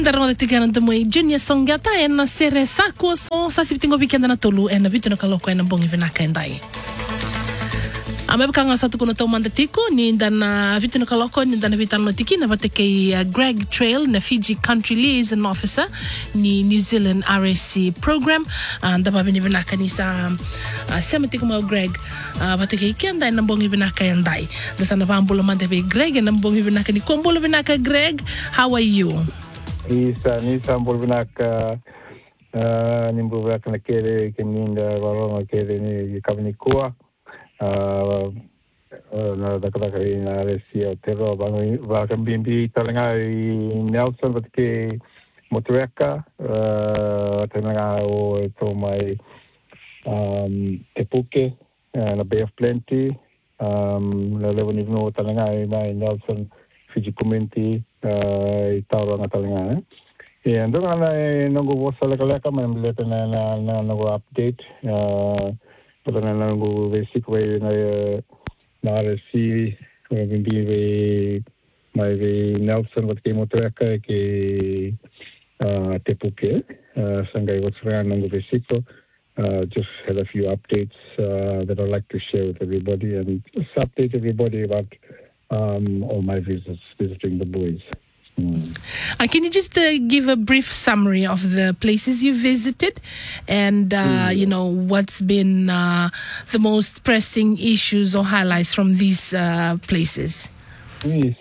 darong da tigaran da moi Junior Songata e na sere sako so sa sibitingo weekend na tolu e na bitino kaloko e na bongi vinaka endai. Amebe kanga satu kuno tau mandatiko ni dana vitino kaloko ni dana vitano tiki na bateke Greg Trail na Fiji Country Liaison Officer ni New Zealand RSC program da babini vinaka ni sa sema tiko mau Greg bateke ikenda na bongi vinaka endai da sana vambula mandebe Greg na bongi vinaka ni kombula vinaka. Greg, how are you? Nisa mbula vinaka nimbu vinaka na kere keninda waronga kere ni kabini kuwa na dakaka ina resi Aotearoa wakambimbi talanga I Nelson batike Motueka talanga o to mai Te Puke na Bay of Plenty na levo ni no talanga I mai Nelson Fiji Community I Tauranga talanga e andonga na nongo vosa leka mai leta na nongo update na nongo basic way na RSC bimbi mai Nelson wat ke Motueka ke Te Puke sangai what's around nongo basic just had a few updates that I'd like to share with everybody and just update everybody about all my visits visiting the boys. Can you just give a brief summary of the places you visited and, you know, what's been the most pressing issues or highlights from these places? Yes,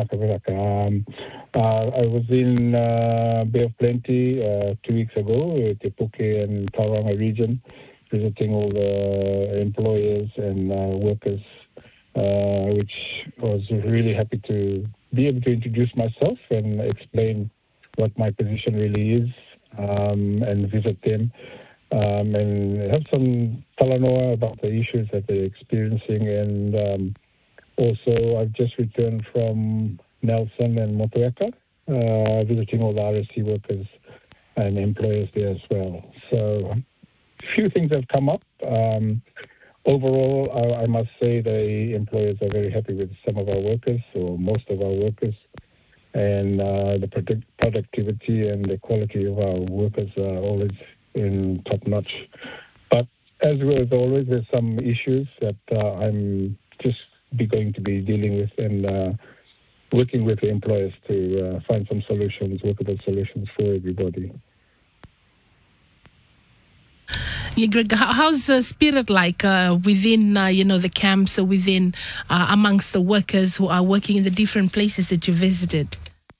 I was in Bay of Plenty 2 weeks ago, Te Puke and Tauranga region, visiting all the employers and workers, which I was really happy to be able to introduce myself and explain what my position really is and visit them and have some talanoa about the issues that they're experiencing. And also I've just returned from Nelson and Motueka, visiting all the RSC workers and employers there as well. So a few things have come up. Overall, I must say the employers are very happy with some of our workers, or most of our workers, and the productivity and the quality of our workers are always in top notch. But as always, there's some issues that I'm just going to be dealing with and working with the employers to find some solutions, workable solutions for everybody. Yeah, Greg, how's the spirit like within, you know, the camps or within amongst the workers who are working in the different places that you visited?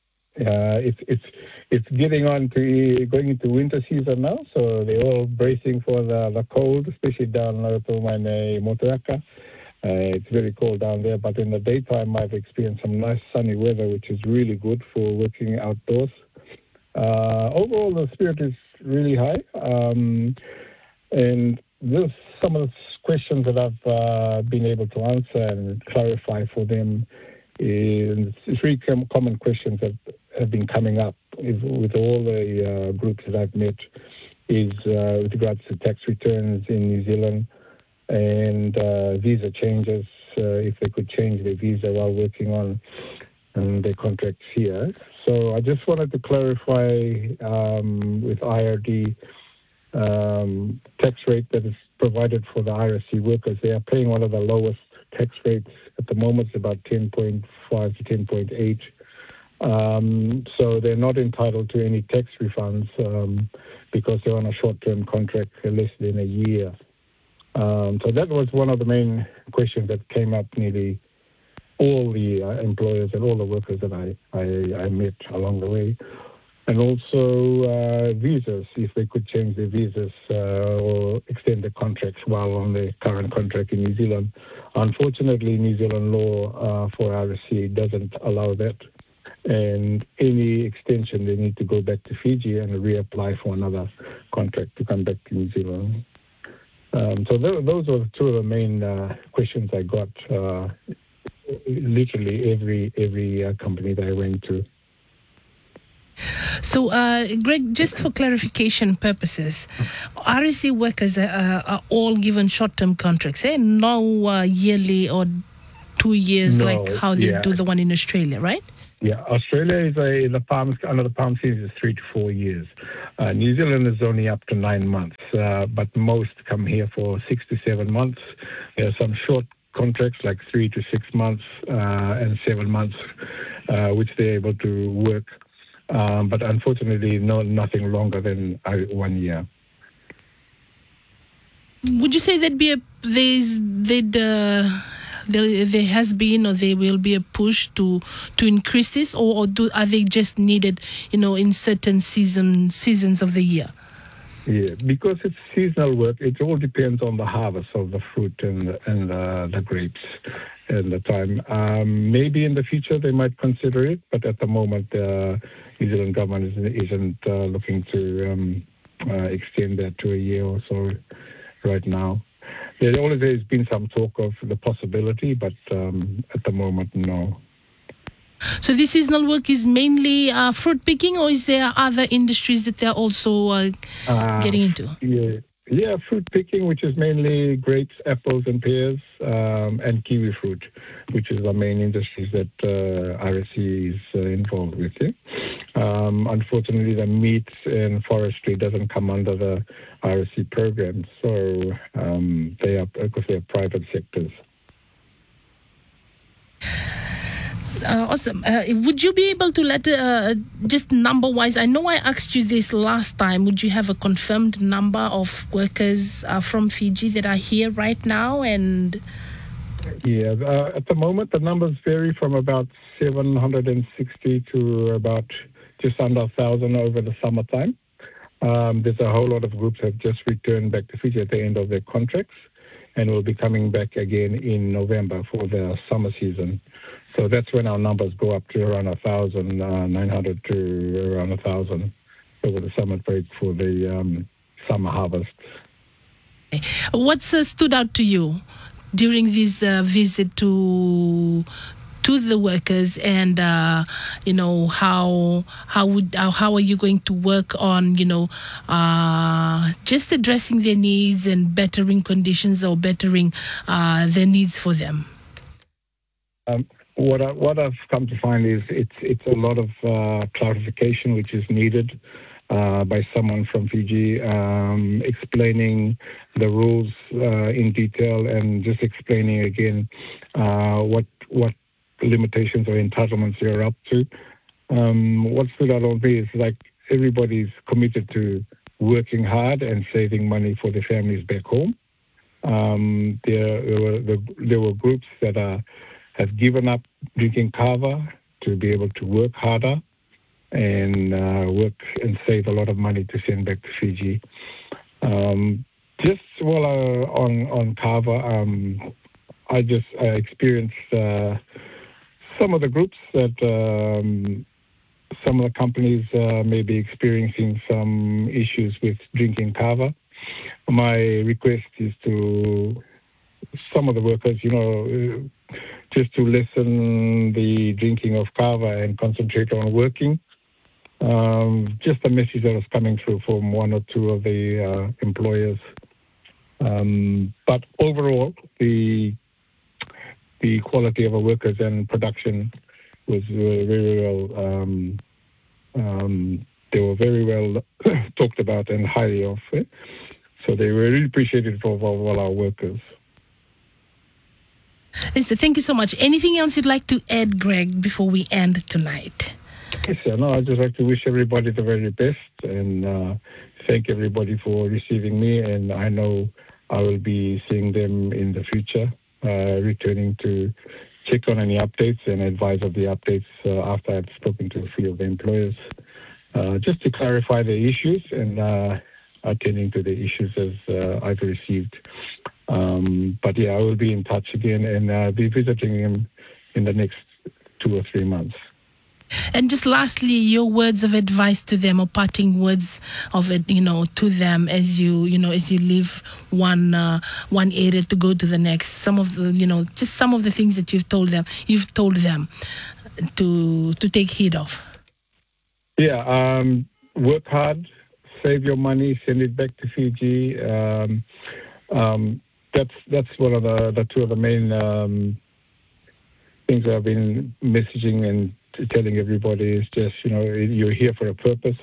It's getting on to going into winter season now, so they're all bracing for the cold, especially down in Motueka. It's very cold down there, but in the daytime I've experienced some nice sunny weather, which is really good for working outdoors. Overall, the spirit is really high. And there's some of the questions that I've been able to answer and clarify for them. It's really common questions that have been coming up with all the groups that I've met is with regards to tax returns in New Zealand and visa changes, if they could change their visa while working on their contracts here. So I just wanted to clarify with IRD tax rate that is provided for the RSC workers. They are paying one of the lowest tax rates at the moment, it's about 10.5 to 10.8. So they're not entitled to any tax refunds because they're on a short-term contract for less than a year. So that was one of the main questions that came up nearly all the employers and all the workers that I met along the way. And also visas, if they could change their visas or extend the contracts while on their current contract in New Zealand. Unfortunately, New Zealand law for RSC doesn't allow that. And any extension, they need to go back to Fiji and reapply for another contract to come back to New Zealand. So those were two of the main questions I got. Literally every company that I went to. So, Greg, just for clarification purposes, RSC workers are all given short-term contracts, eh? No yearly or 2 years like how they do the one in Australia, right? Yeah, Australia is under the palm season is 3 to 4 years. New Zealand is only up to 9 months, but most come here for 6 to 7 months. There are some short contracts like 3 to 6 months and 7 months, which they're able to work. But unfortunately, nothing longer than 1 year. Would you say there has been or there will be a push to increase this, or are they just needed, in certain seasons of the year? Yeah, because it's seasonal work, it all depends on the harvest of the fruit and the grapes and the time. Maybe in the future they might consider it, but at the moment the New Zealand government isn't looking to extend that to a year or so right now. There always has been some talk of the possibility, but at the moment, no. So this seasonal work is mainly fruit picking, or is there other industries that they're also getting into? Yeah, fruit picking, which is mainly grapes, apples and pears, and kiwi fruit, which is the main industries that RSE is involved with. Yeah? Unfortunately, the meat and forestry doesn't come under the RSE program, so because they are private sectors. Awesome. Would you be able to let, just number-wise, I know I asked you this last time, would you have a confirmed number of workers from Fiji that are here right now? And yeah, at the moment, the numbers vary from about 760 to about just under 1,000 over the summertime. There's a whole lot of groups that have just returned back to Fiji at the end of their contracts and will be coming back again in November for the summer season. So that's when our numbers go up to around 1,900 to around 1,000 over the summer break for the summer harvest. What's stood out to you during this visit to the workers, and how are you going to work on just addressing their needs and bettering conditions or bettering their needs for them? What I've come to find is it's a lot of clarification which is needed by someone from Fiji, explaining the rules in detail and just explaining again what limitations or entitlements you're up to. What stood out on me is like everybody's committed to working hard and saving money for their families back home. There were groups that have given up drinking kava to be able to work harder and work and save a lot of money to send back to Fiji. Just while on kava, I experienced some of the groups that some of the companies may be experiencing some issues with drinking kava. My request is to some of the workers, just to lessen the drinking of kava and concentrate on working. Just a message that was coming through from one or two of the employers. But overall, the quality of our workers and production was very well. They were very well talked about and highly of it. So they were really appreciated for all our workers. Thank you so much. Anything else you'd like to add, Greg, before we end tonight? Yes, sir. No, I'd just like to wish everybody the very best and thank everybody for receiving me. And I know I will be seeing them in the future, returning to check on any updates and advise of the updates after I've spoken to a few of the employers, just to clarify the issues and attending to the issues as I've received. But yeah, I will be in touch again and be visiting him in the next 2 or 3 months. And just lastly, your words of advice to them, or parting words of it, to them as you leave one area to go to the next. Some of the, just some of the things that you've told them to take heed of. Yeah, work hard, save your money, send it back to Fiji. That's one of the two of the main things I've been messaging and telling everybody is just, you're here for a purpose.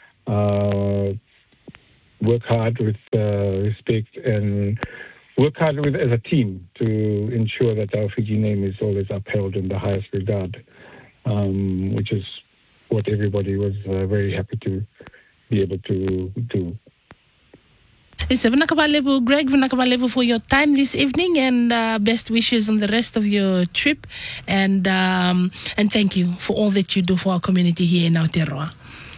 Work hard with respect and work hard as a team to ensure that our Fiji name is always upheld in the highest regard, which is what everybody was very happy to be able to do. Listen, Greg, for your time this evening, and best wishes on the rest of your trip, and thank you for all that you do for our community here in Aotearoa.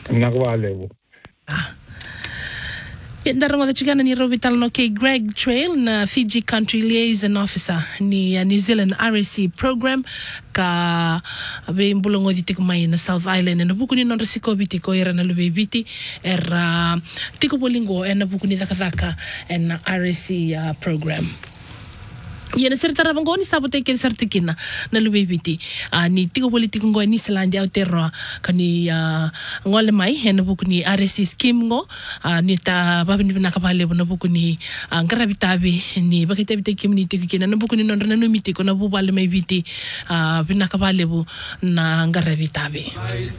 Darama chigana ni robital no ke Greg Trail na Fiji Country Liaison Officer ni New Zealand RSC program ka abe mbulongo di tiko mai na South Island na buku ni non resiko biti ko era na lube biti era tiko bolingo na buku ni dakadaka na RSC program. Yana sertara bangoni sabote ke sertikina na lube biti ni tiko politiko ngo ni Zealand Aotearoa kani ngole mai na buku ni RSC scheme ngo ni ta babini na kapale na buku ni ngarabitabi ni bakita bite community kina na buku ni non na numiti ko na bubale mai biti binakapale bu na ngarabitabi.